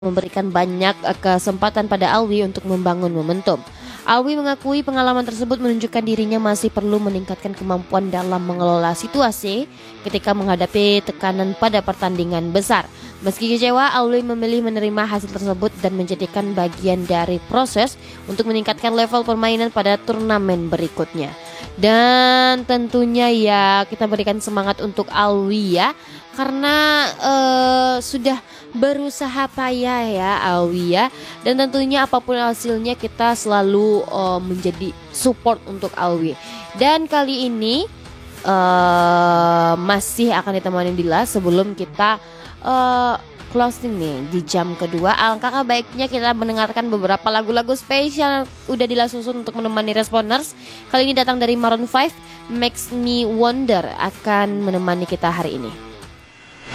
memberikan banyak kesempatan pada Alwi untuk membangun momentum. Alwi mengakui pengalaman tersebut menunjukkan dirinya masih perlu meningkatkan kemampuan dalam mengelola situasi ketika menghadapi tekanan pada pertandingan besar. Meski kecewa, Alwi memilih menerima hasil tersebut dan menjadikan bagian dari proses untuk meningkatkan level permainan pada turnamen berikutnya. Dan tentunya ya kita berikan semangat untuk Alwi ya, karena sudah berusaha payah ya Alwi ya. Dan tentunya apapun hasilnya kita selalu menjadi support untuk Alwi. Dan kali ini masih akan ditemani Dila sebelum kita closing nih di jam kedua. Alangkah baiknya kita mendengarkan beberapa lagu-lagu spesial udah Dila susun untuk menemani Responders. Kali ini datang dari Maroon 5, Makes Me Wonder akan menemani kita hari ini.